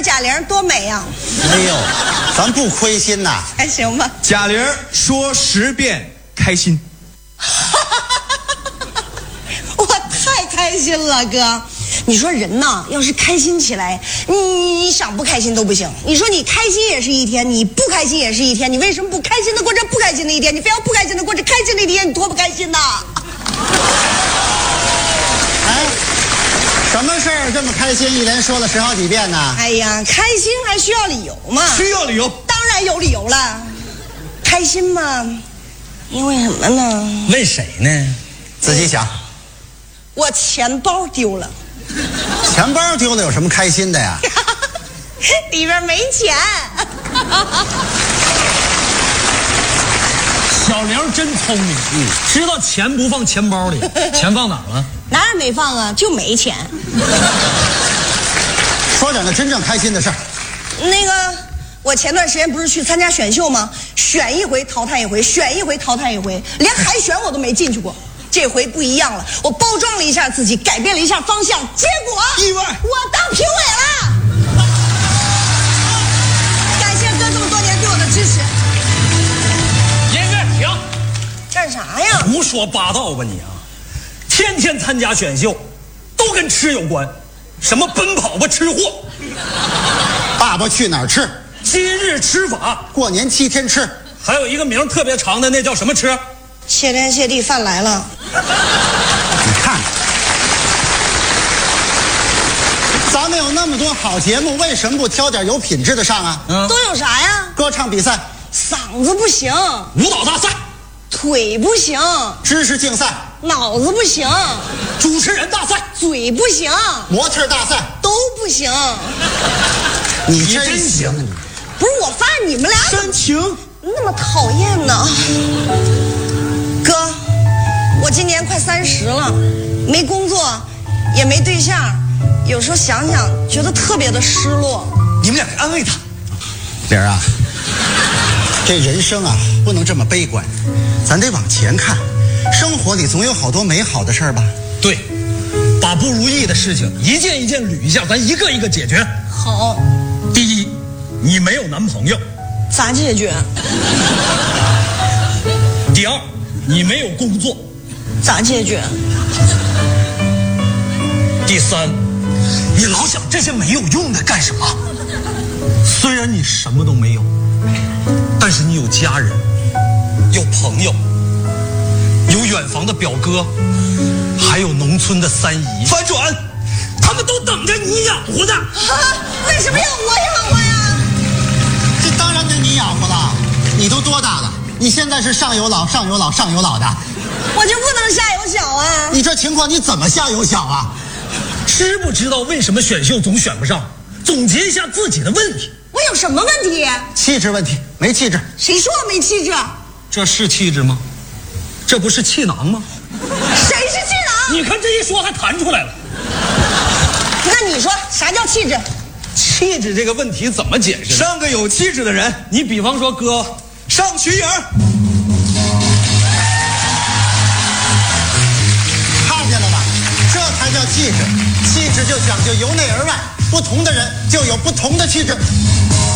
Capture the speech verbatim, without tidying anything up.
贾玲多美呀！ 哎呦，咱不亏心呐， 还行吧。 贾玲说十遍开心。 我太开心了，哥。你说人呐，要是开心起来，你你想不开心都不行。你说你开心也是一天，你不开心也是一天，你为什么不开心的过这不开心的一天？你非要不开心的过这开心的一天，你多不开心呐！ 哎，什么事儿这么开心，一连说了十好几遍呢？ 哎呀，开心还需要理由吗？ 需要理由， 当然有理由了。开心嘛，因为什么呢？ 问谁呢？ 自己想。 我钱包丢了。 钱包丢了有什么开心的呀？ 里边没钱。 小玲真聪明，嗯，知道钱不放钱包里，钱放哪儿了？ 哪儿没放啊？就没钱。 说点那真正开心的事儿。 那个，我前段时间不是去参加选秀吗？选一回淘汰一回，选一回淘汰一回，连海选我都没进去过。这回不一样了，我包装了一下自己，改变了一下方向，结果意外， 我当评委了。感谢哥这么多年对我的支持。 音乐停！ 干啥呀？ 胡说八道吧你啊！天天参加选秀，都跟吃有关，什么奔跑吧吃货， 爸爸去哪儿吃？ 今日吃法， 过年七天吃， 还有一个名特别长的，那叫什么吃？ 谢天谢地，饭来了。 你看，咱们有那么多好节目，为什么不挑点有品质的上啊？ 嗯， 都有啥呀？ 歌唱比赛、 嗓子不行， 舞蹈大赛， 腿不行， 知识竞赛、 脑子不行， 主持人大赛， 嘴不行， 模特大赛， 都不行。 你真你真行！ 不是我发现你们俩煽情， 那么讨厌呢？哥，我今年快三十了，没工作，也没对象，有时候想想，觉得特别的失落。 你们俩安慰他。 玲儿啊，这人生啊，不能这么悲观，咱得往前看，生活里总有好多美好的事儿吧？ 对，把不如意的事情一件一件捋一下，咱一个一个解决。 好， 第一，你没有男朋友。 咋解决？ 第二，你没有工作。 咋解决？ 第三，你老想这些没有用的干什么？虽然你什么都没有，但是你有家人，有朋友，有远房的表哥，还有农村的三姨。反转，他们都等着你养活呢。 啊，为什么要我养活呀？ 这当然得你养活了，你都多大了？你现在是上有老上有老上有老的， 我就不能下有小啊？ 你这情况你怎么下有小啊？ 知不知道为什么选秀总选不上？总结一下自己的问题。 我有什么问题？ 气质问题，没气质。 谁说我没气质？ 这是气质吗？这不是气囊吗？ 谁是气囊？ 你看这一说还弹出来了。 那你说啥叫气质？ 气质这个问题怎么解释呢？ 上个有气质的人， 你比方说哥上瞿颖， 看见了吧？这才叫气质。气质就讲究由内而外，不同的人就有不同的气质。